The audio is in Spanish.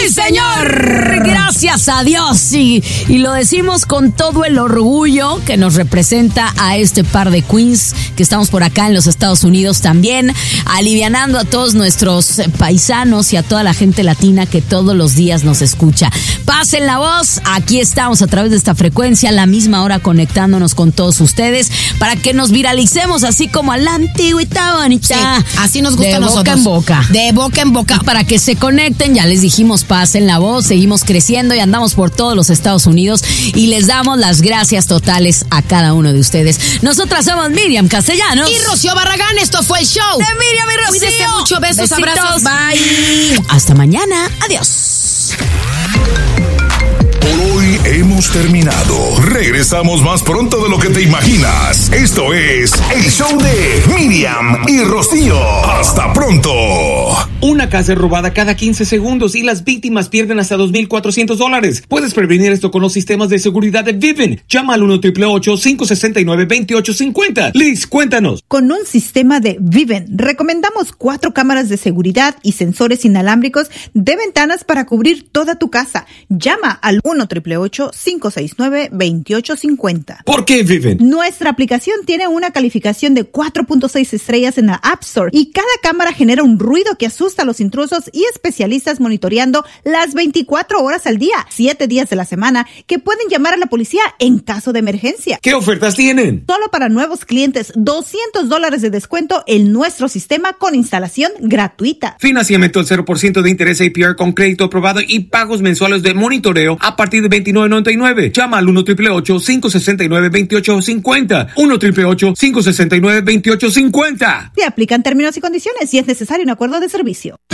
¡Sí, señor! Gracias a Dios. Y lo decimos con todo el orgullo que nos representa a este par de queens que estamos por acá en los Estados Unidos también, alivianando a todos nuestros paisanos y a toda la gente latina que todos los días nos escucha. Pasen la voz, aquí estamos a través de esta frecuencia, a la misma hora conectándonos con todos ustedes para que nos viralicemos así como a la antigüita bonita. Sí, así nos gusta a nosotros. De boca en boca. De boca en boca. Para que se conecten, ya les dijimos, pasen la voz, seguimos creciendo y andamos por todos los Estados Unidos y les damos las gracias totales a cada uno de ustedes. Nosotras somos Miriam Castellanos y Rocío Barragán. Esto fue el show de Miriam y Rocío. Cuídense mucho, besos, besitos. Abrazos, bye. Hasta mañana, adiós. Por hoy hemos terminado. Regresamos más pronto de lo que te imaginas. Esto es el show de Miriam y Rocío. Hasta pronto. Una casa es robada cada 15 segundos y las víctimas pierden hasta $2,400. Puedes prevenir esto con los sistemas de seguridad de Vivint. Llama al 1-888-569-2850. Liz, cuéntanos. Con un sistema de Vivint, recomendamos 4 cámaras de seguridad y sensores inalámbricos de ventanas para cubrir toda tu casa. Llama al 1-888-569-2850. ¿Por qué Vivint? Nuestra aplicación tiene una calificación de 4.6 estrellas en la App Store y cada cámara genera un ruido que asusta a los intrusos y especialistas monitoreando las 24 horas al día, 7 días de la semana, que pueden llamar a la policía en caso de emergencia. ¿Qué ofertas tienen? Solo para nuevos clientes, $200 de descuento en nuestro sistema con instalación gratuita. Financiamiento al 0% de interés APR con crédito aprobado y pagos mensuales de monitoreo a partir de $29.99. Llama al 1-888-569-2850. 1-888-569-2850. Se aplican términos y condiciones y es necesario un acuerdo de servicio.